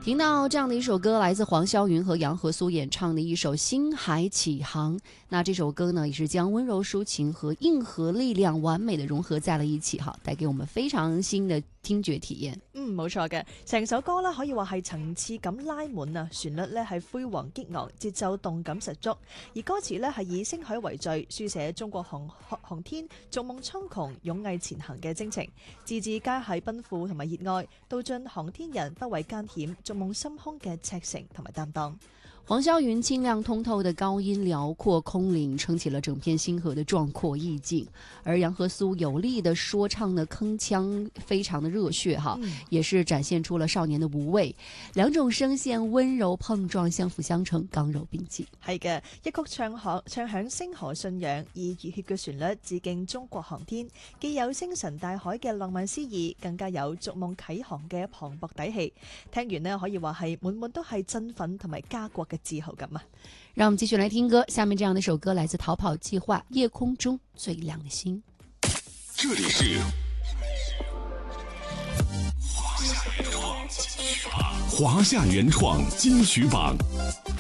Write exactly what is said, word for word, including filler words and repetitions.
听到这样的一首歌，来自黄霄云和杨和苏演唱的一首《星海启航》。那这首歌呢，也是将温柔抒情和硬核力量完美的融合在了一起，哈，帶給我們非常新的聽覺體驗。 嗯，冇錯嘅，成首歌咧可以話係層次感拉滿啊，旋律咧係輝煌激昂，節奏動感十足，而歌詞咧係以星海為序，書寫中國航航天逐夢蒼穹、勇毅前行嘅征程，字字皆係奔赴同埋熱愛，道盡航天人不畏艱險、逐夢深空嘅赤誠同埋擔當。 黃霄雲清亮通透的高音遼闊空靈撐起了整片星河的壯闊意境，而楊和蘇有力的說唱的鏗鏘非常的熱血哈、嗯，也是展現出了少年的無畏，兩種聲線溫柔碰撞，相輔相成，剛柔並濟。 係嘅，一曲唱響唱響星河信仰，以熱血嘅旋律致敬中國航天，既有星辰大海嘅浪漫詩意，更加有逐夢啟航嘅磅礴底氣。聽完呢，可以話係滿滿都係振奮同埋家國嘅自豪感啊！ 讓我們繼續來聽歌，下面這樣的一首歌來自逃跑計劃《夜空中最亮的星》。 這裡是華夏原創金曲榜，華夏原創金曲榜。